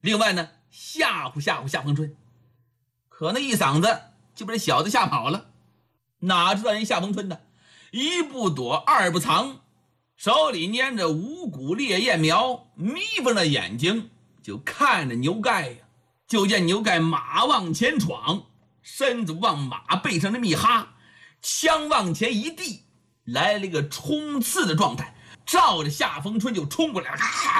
另外呢，吓唬吓唬夏逢春，可那一嗓子就把这小子吓跑了。哪知道人夏逢春呢，一不躲二不藏，手里拈着五谷烈焰苗，眯缝着眼睛就看着牛盖呀。就见牛盖马往前闯，身子往马背上这么一哈，枪往前一递，来了一个冲刺的状态，照着夏逢春就冲过来了。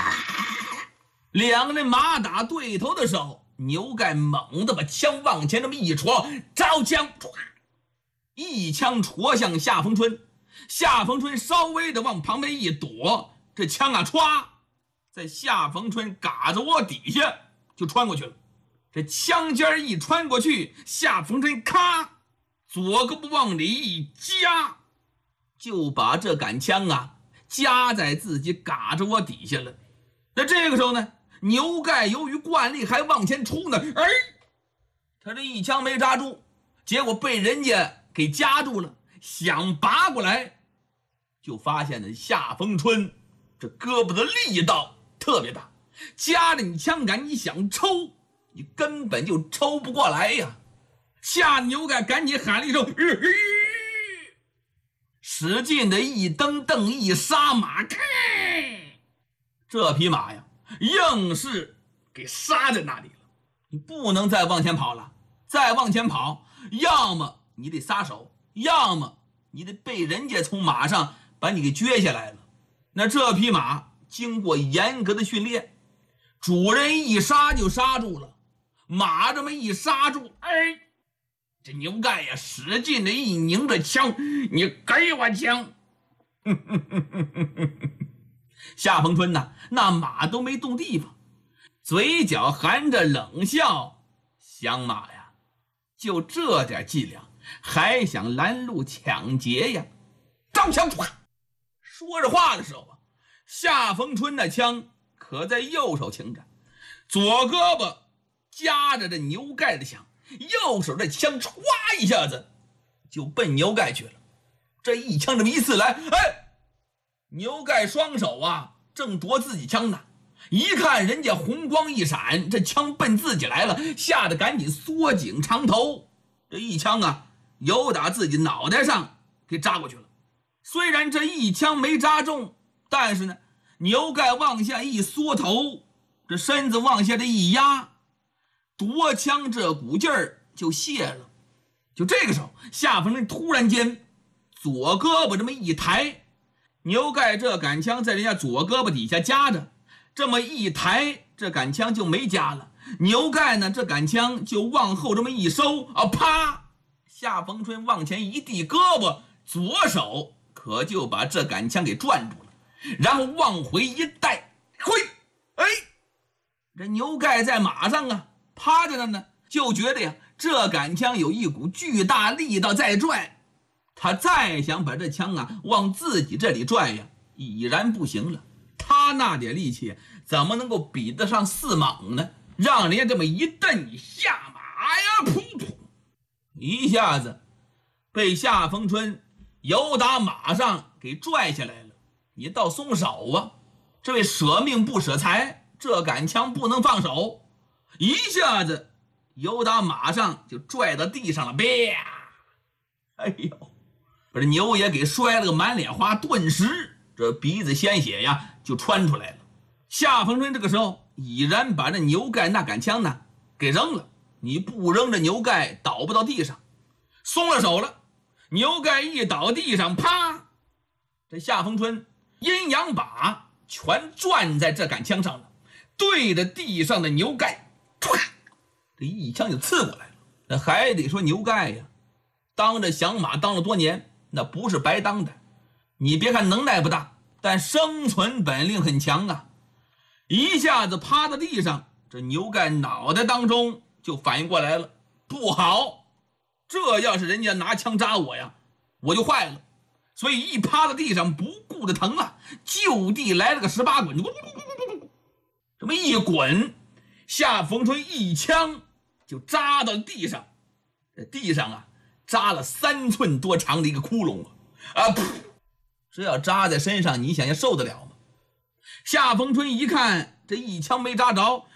两个人马打对头的时候，牛盖猛地把枪往前这么一戳，招枪，一枪戳向夏逢春。夏逢春稍微的往旁边一躲，这枪啊歘，在夏逢春嘎着窝底下就穿过去了。这枪尖一穿过去，夏逢春咔，左胳膊往里一夹，就把这杆枪啊夹在自己嘎着窝底下了。那这个时候呢，牛盖由于惯例还往前冲呢，他这一枪没扎住，结果被人家给夹住了，想拔过来，就发现呢夏逢春这胳膊的力道特别大，夹着你枪杆，你想抽你根本就抽不过来呀！吓得牛盖赶紧喊了一声，使劲的一蹬蹬一杀马，这匹马呀硬是给杀在那里了。你不能再往前跑了，再往前跑，要么你得撒手，要么你得被人家从马上把你给撅下来了。那这匹马经过严格的训练，主人一杀就杀住了，马这么一刹住，这牛盖呀使劲的一拧着枪，你给我枪！夏逢春呐，那马都没动地方，嘴角含着冷笑，想马呀，就这点伎俩，还想拦路抢劫呀？招枪！说着话的时候啊，夏逢春那枪可在右手擎着，左胳膊夹着这牛盖的枪，右手这枪唰一下子就奔牛盖去了。这一枪这么一刺来，牛盖双手啊正夺自己枪呢，一看人家红光一闪，这枪奔自己来了，吓得赶紧缩紧长头，这一枪啊由打自己脑袋上给扎过去了。虽然这一枪没扎中，但是呢牛盖往下一缩头，这身子往下这一压，夺枪这股劲儿就泄了。就这个时候，夏逢春突然间左胳膊这么一抬，牛盖这杆枪在人家左胳膊底下夹着，这么一抬，这杆枪就没夹了。牛盖呢，这杆枪就往后这么一收啊，啪！夏逢春往前一递胳膊，左手可就把这杆枪给攥住了，然后往回一带，这牛盖在马上啊趴着呢，就觉得呀这杆枪有一股巨大力道在拽，他再想把这枪啊往自己这里拽呀，已然不行了。他那点力气怎么能够比得上四猛呢？让人家这么一蹬，你下马呀，噗噗，一下子被夏逢春由打马上给拽下来了。你倒松手啊，这位舍命不舍财，这杆枪不能放手，一下子由打马上就拽到地上了，哎呦，把这牛也给摔了个满脸花，顿时这鼻子鲜血呀就穿出来了。夏逢春这个时候已然把这牛盖那杆枪呢给扔了，你不扔这牛盖倒不到地上，松了手了，牛盖一倒地上，啪，这夏逢春阴阳把全攥在这杆枪上了，对着地上的牛盖，这一枪就刺过来了。那还得说牛盖呀，当着响马当了多年，那不是白当的。你别看能耐不大，但生存本领很强啊。一下子趴到地上，这牛盖脑袋当中就反应过来了，不好，这要是人家拿枪扎我呀，我就坏了。所以一趴到地上不顾着疼啊，就地来了个18滚，这么一滚，夏逢春一枪就扎到地上，这地上啊扎了3寸多长的一个窟窿啊！这要扎在身上，你想要受得了吗？夏逢春一看这一枪没扎着，